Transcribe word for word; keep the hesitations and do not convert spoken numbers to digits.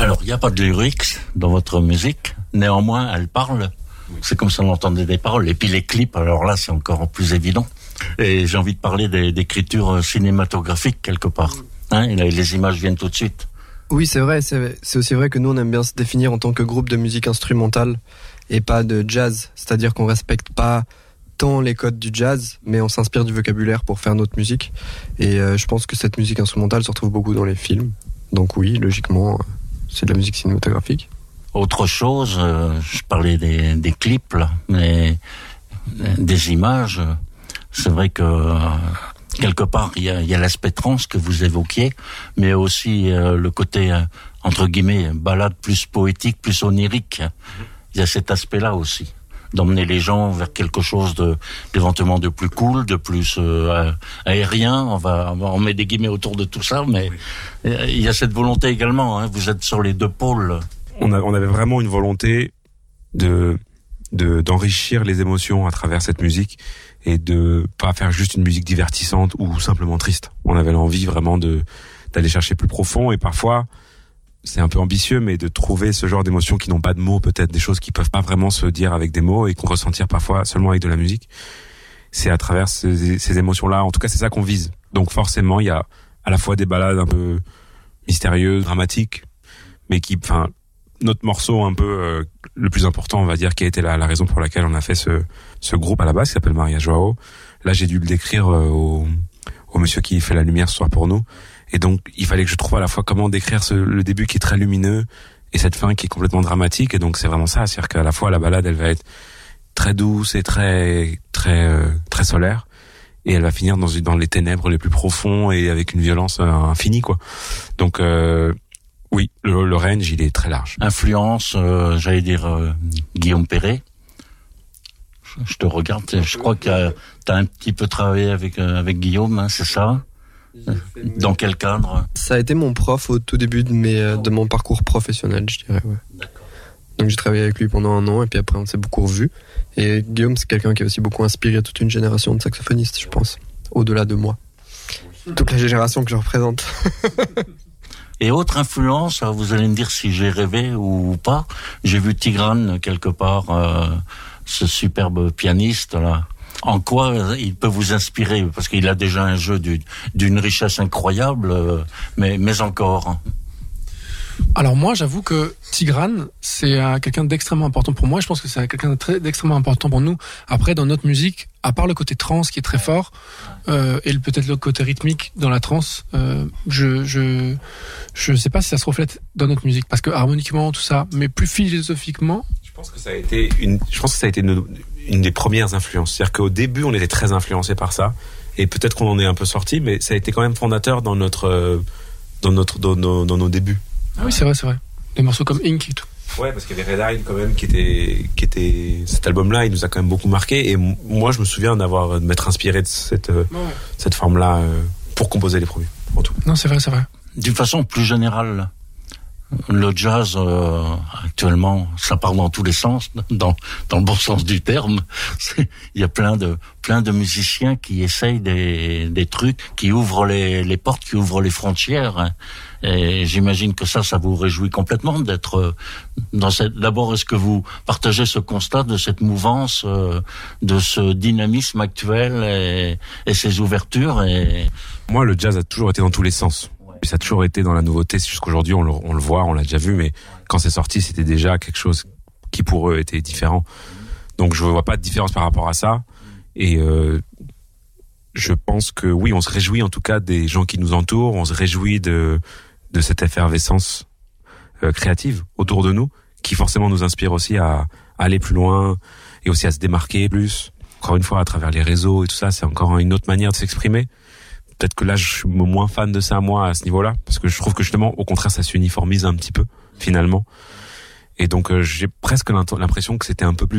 Alors, il n'y a pas de lyrics dans votre musique, néanmoins, elle parle. C'est comme si on entendait des paroles. Et puis les clips, alors là, c'est encore plus évident. Et j'ai envie de parler des, d'écriture cinématographique, quelque part. Hein, et là, les images viennent tout de suite. Oui, c'est vrai, c'est, c'est aussi vrai que nous, on aime bien se définir en tant que groupe de musique instrumentale et pas de jazz. C'est-à-dire qu'on respecte pas tant les codes du jazz, mais on s'inspire du vocabulaire pour faire notre musique. Et euh, je pense que cette musique instrumentale se retrouve beaucoup dans les films. Donc oui, logiquement, c'est de la musique cinématographique. Autre chose, euh, je parlais des, des clips, là, mais des images, c'est vrai que euh, quelque part, il y a, y a l'aspect trans que vous évoquiez, mais aussi euh, le côté, euh, entre guillemets, balade plus poétique, plus onirique. Il y a cet aspect-là aussi, d'emmener les gens vers quelque chose de, d'éventuellement de plus cool, de plus euh, aérien. On va, on met des guillemets autour de tout ça, mais oui. Il y a cette volonté également. Hein, vous êtes sur les deux pôles. On, a, on avait vraiment une volonté de, de d'enrichir les émotions à travers cette musique et de pas faire juste une musique divertissante ou simplement triste. On avait l'envie vraiment de d'aller chercher plus profond et parfois c'est un peu ambitieux, mais de trouver ce genre d'émotions qui n'ont pas de mots, peut-être des choses qui peuvent pas vraiment se dire avec des mots et qu'on ressentir parfois seulement avec de la musique. C'est à travers ces, ces émotions-là, en tout cas c'est ça qu'on vise. Donc forcément il y a à la fois des ballades un peu mystérieuses, dramatiques, mais qui, enfin, notre morceau un peu euh, le plus important, on va dire, qui a été la, la raison pour laquelle on a fait ce, ce groupe à la base, qui s'appelle Maria Joao. Là, j'ai dû le décrire euh, au, au monsieur qui fait la lumière ce soir pour nous. Et donc, il fallait que je trouve à la fois comment décrire ce, le début qui est très lumineux et cette fin qui est complètement dramatique. Et donc, c'est vraiment ça. C'est-à-dire qu'à la fois, la balade, elle va être très douce et très, très, euh, très solaire. Et elle va finir dans, dans les ténèbres les plus profonds et avec une violence euh, infinie, quoi. Donc, euh, oui, le, le range, il est très large. Influence, euh, j'allais dire euh, Guillaume Perret. Je, je te regarde, je crois que tu as un petit peu travaillé avec euh, avec Guillaume, hein, c'est ça? Dans quel cadre? Ça a été mon prof au tout début de mes de mon parcours professionnel, je dirais. Ouais. D'accord. Donc j'ai travaillé avec lui pendant un an et puis après on s'est beaucoup revus. Et Guillaume, c'est quelqu'un qui a aussi beaucoup inspiré toute une génération de saxophonistes, je pense, au-delà de moi. Toute la génération que je représente. Et autre influence, vous allez me dire si j'ai rêvé ou pas, j'ai vu Tigran quelque part, euh, ce superbe pianiste là. En quoi il peut vous inspirer? Parce qu'il a déjà un jeu d'une, d'une richesse incroyable, euh, mais, mais encore. Alors moi, j'avoue que Tigran, c'est euh, quelqu'un d'extrêmement important pour moi. Je pense que c'est quelqu'un de très, d'extrêmement important pour nous. Après, dans notre musique, à part le côté trance qui est très fort, euh, et peut-être le côté rythmique dans la trance, euh, je je je sais pas si ça se reflète dans notre musique, parce que harmoniquement tout ça, mais plus philosophiquement. Je pense que ça a été une, je pense que ça a été une, une des premières influences. C'est-à-dire qu'au début, on était très influencé par ça, et peut-être qu'on en est un peu sorti, mais ça a été quand même fondateur dans notre dans notre dans nos, dans nos débuts. Ah oui, c'est vrai, c'est vrai. Des morceaux comme Ink et tout. Ouais, parce qu'il y avait Red Eye quand même qui était, qui était, cet album-là, il nous a quand même beaucoup marqué. Et moi, je me souviens d'avoir, de m'être inspiré de cette, ouais. cette forme-là euh, pour composer les premiers, en tout. Non, c'est vrai, c'est vrai. D'une façon plus générale, le jazz euh, actuellement, ça part dans tous les sens, dans dans le bon sens du terme. C'est, il y a plein de plein de musiciens qui essayent des des trucs, qui ouvrent les les portes, qui ouvrent les frontières. Hein. Et j'imagine que ça, ça vous réjouit complètement d'être dans cette. D'abord, est-ce que vous partagez ce constat de cette mouvance, euh, de ce dynamisme actuel et, et ces ouvertures et... Moi, le jazz a toujours été dans tous les sens. Puis ça a toujours été dans la nouveauté. C'est jusqu'aujourd'hui, on le, on le voit, on l'a déjà vu, mais quand c'est sorti, c'était déjà quelque chose qui pour eux était différent. Donc, je vois pas de différence par rapport à ça. Et euh, je pense que oui, on se réjouit en tout cas des gens qui nous entourent. On se réjouit de de cette effervescence euh, créative autour de nous, qui forcément nous inspire aussi à, à aller plus loin et aussi à se démarquer plus. Encore une fois, à travers les réseaux et tout ça, c'est encore une autre manière de s'exprimer. Peut-être que là, je suis moins fan de ça, moi, à ce niveau-là, parce que je trouve que justement, au contraire, ça s'uniformise un petit peu, finalement. Et donc, euh, j'ai presque l'impression que c'était un peu plus